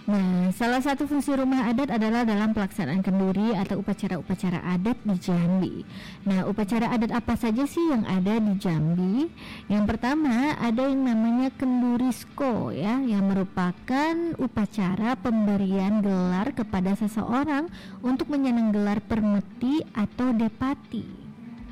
Nah, salah satu fungsi rumah adat adalah dalam pelaksanaan kenduri atau upacara-upacara adat di Jambi. Nah, upacara adat apa saja sih yang ada di Jambi? Yang pertama ada yang namanya kendurisko ya, yang merupakan upacara pemberian gelar kepada seseorang untuk menyandang gelar permeti atau depati.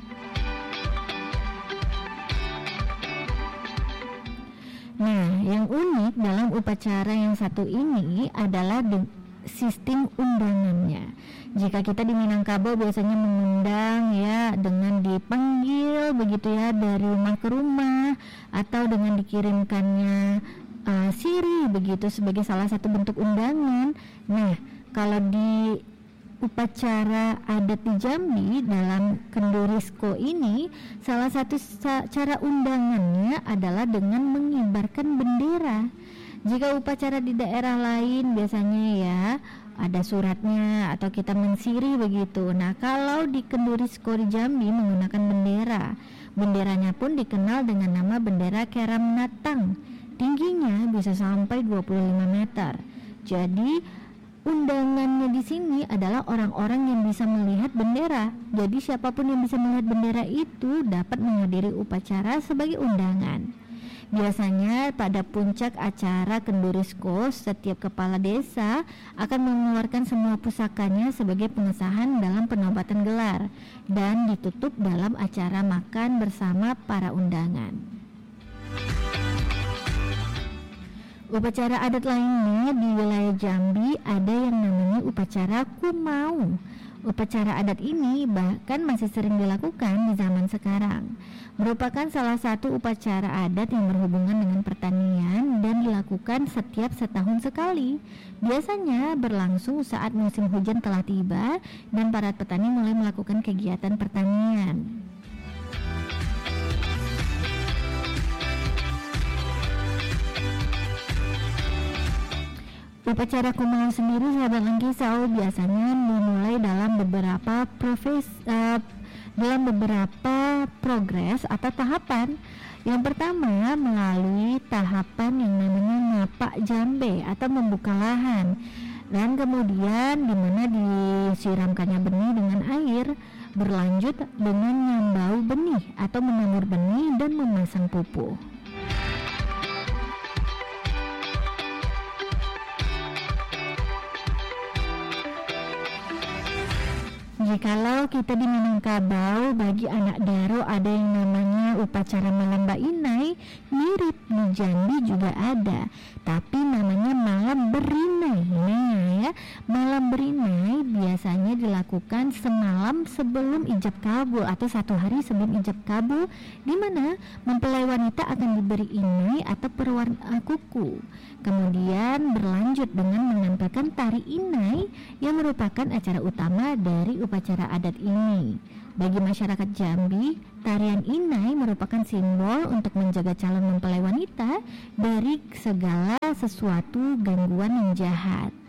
Nah, yang unik dalam upacara yang satu ini adalah sistem undangannya. Jika kita di Minangkabau biasanya mengundang ya dengan dipanggil begitu ya dari rumah ke rumah atau dengan dikirimkannya siri begitu sebagai salah satu bentuk undangan. Nah, kalau di upacara adat di Jambi dalam kendurisko ini salah satu cara undangannya adalah dengan mengibarkan bendera. Jika upacara di daerah lain biasanya ya ada suratnya atau kita mensiri begitu. Nah, kalau di kendurisko di Jambi menggunakan bendera. Benderanya pun dikenal dengan nama bendera Keram Natang. Tingginya bisa sampai 25 meter. Jadi undangannya di sini adalah orang-orang yang bisa melihat bendera. Jadi siapapun yang bisa melihat bendera itu dapat menghadiri upacara sebagai undangan. Biasanya pada puncak acara kendurisko, setiap kepala desa akan mengeluarkan semua pusakanya sebagai pengesahan dalam penobatan gelar dan ditutup dalam acara makan bersama para undangan. Upacara adat lainnya di wilayah Jambi ada yang namanya upacara Kumau. Upacara adat ini bahkan masih sering dilakukan di zaman sekarang. Merupakan salah satu upacara adat yang berhubungan dengan pertanian dan dilakukan setiap setahun sekali. Biasanya berlangsung saat musim hujan telah tiba dan para petani mulai melakukan kegiatan pertanian. Upacara Kumau sendiri sahabat Langkisau biasanya dimulai dalam beberapa progres atau tahapan. Yang pertama melalui tahapan yang namanya ngapak jambe atau membuka lahan, dan kemudian dimana disiramkannya benih dengan air, berlanjut dengan nyambau benih atau menabur benih dan memasang pupuk. Jikalau kita di Minangkabau, bagi anak Daro ada yang namanya upacara malam Bainai, mirip di Jambi juga ada, tapi namanya malam berinai. Nah ya, malam berinai biasanya dilakukan semalam sebelum ijab kabul atau 1 hari sebelum ijab kabul, di mana mempelai wanita akan diberi inai atau perwarna kuku. Kemudian berlanjut dengan menampilkan tari inai yang merupakan acara utama dari upacara adat ini. Bagi masyarakat Jambi, tarian inai merupakan simbol untuk menjaga calon mempelai wanita dari segala sesuatu gangguan yang jahat.